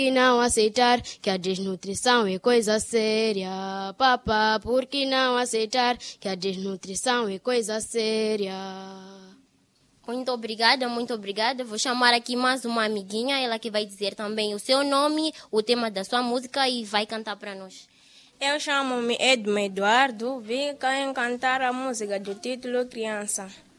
E não aceitar que a desnutrição é coisa séria. Papá, por que não aceitar que a desnutrição é coisa séria? Muito obrigada, muito obrigada. Vou chamar aqui mais uma amiguinha, ela que vai dizer também o seu nome, o tema da sua música e vai cantar para nós. Eu chamo-me Edmo Eduardo, vim cá cantar a música do título Criança.